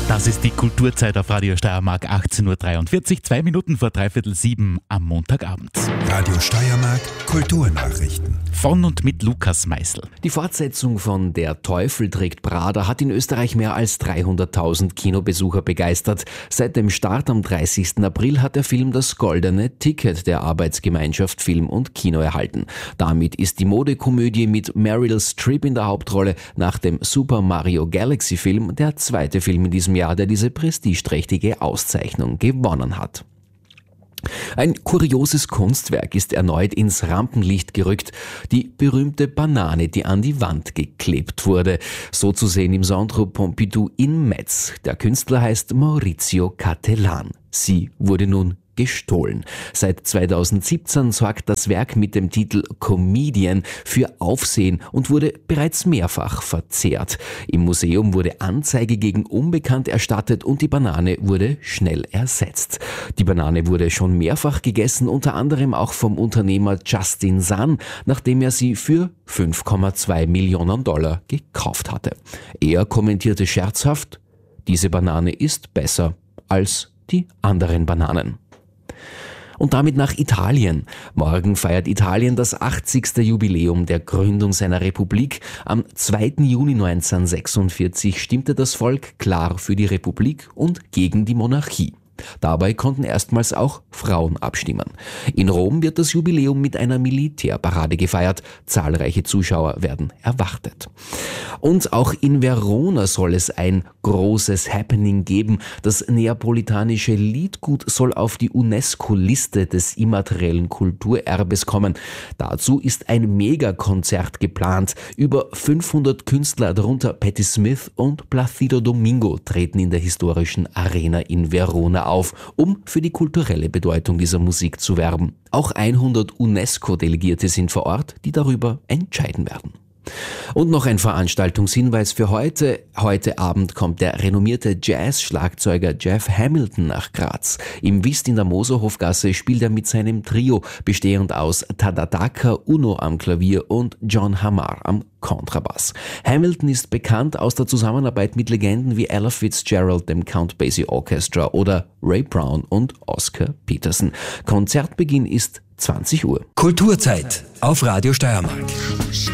Das ist die Kulturzeit auf Radio Steiermark, 18.43 Uhr, 2 Minuten vor 6:45 am Montagabend. Radio Steiermark, Kulturnachrichten. Von und mit Lukas Meißel. Die Fortsetzung von Der Teufel trägt Prada hat in Österreich mehr als 300.000 Kinobesucher begeistert. Seit dem Start am 30. April hat der Film das goldene Ticket der Arbeitsgemeinschaft Film und Kino erhalten. Damit ist die Modekomödie mit Meryl Streep in der Hauptrolle nach dem Super Mario Galaxy Film der zweite Film in diesem Jahr, der diese prestigeträchtige Auszeichnung gewonnen hat. Ein kurioses Kunstwerk ist erneut ins Rampenlicht gerückt. Die berühmte Banane, die an die Wand geklebt wurde. So zu sehen im Centre Pompidou in Metz. Der Künstler heißt Maurizio Cattelan. Sie wurde nun gestohlen. Seit 2017 sorgt das Werk mit dem Titel Comedian für Aufsehen und wurde bereits mehrfach verzehrt. Im Museum wurde Anzeige gegen Unbekannt erstattet und die Banane wurde schnell ersetzt. Die Banane wurde schon mehrfach gegessen, unter anderem auch vom Unternehmer Justin Sun, nachdem er sie für $5,2 Millionen gekauft hatte. Er kommentierte scherzhaft: Diese Banane ist besser als die anderen Bananen. Und damit nach Italien. Morgen feiert Italien das 80. Jubiläum der Gründung seiner Republik. Am 2. Juni 1946 stimmte das Volk klar für die Republik und gegen die Monarchie. Dabei konnten erstmals auch Frauen abstimmen. In Rom wird das Jubiläum mit einer Militärparade gefeiert. Zahlreiche Zuschauer werden erwartet. Und auch in Verona soll es ein großes Happening geben. Das neapolitanische Liedgut soll auf die UNESCO-Liste des immateriellen Kulturerbes kommen. Dazu ist ein Megakonzert geplant. Über 500 Künstler, darunter Patti Smith und Placido Domingo, treten in der historischen Arena in Verona auf, um für die kulturelle Bedeutung dieser Musik zu werben. Auch 100 UNESCO-Delegierte sind vor Ort, die darüber entscheiden werden. Und noch ein Veranstaltungshinweis für heute. Heute Abend kommt der renommierte Jazz-Schlagzeuger Jeff Hamilton nach Graz. Im Wist in der Moserhofgasse spielt er mit seinem Trio, bestehend aus Tadadaka Uno am Klavier und John Hamar am Kontrabass. Hamilton ist bekannt aus der Zusammenarbeit mit Legenden wie Ella Fitzgerald, dem Count Basie Orchestra oder Ray Brown und Oscar Peterson. Konzertbeginn ist 20 Uhr. Kulturzeit auf Radio Steiermark.